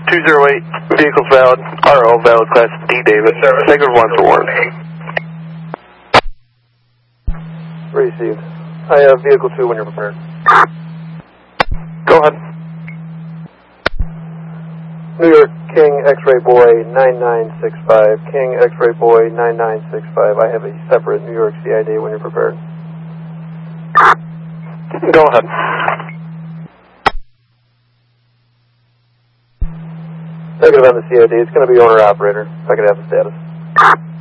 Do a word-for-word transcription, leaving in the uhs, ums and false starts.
two zero eight, vehicles valid, R O valid, class D David, negative one for warrant. Received. I have vehicle two when you're prepared. Go ahead. New York, King X-Ray Boy nine nine six five, King X-Ray Boy nine nine six five. I have a separate New York C I D when you're prepared. Go ahead. Negative on the C I D. It's going to be owner-operator. If I could have the status.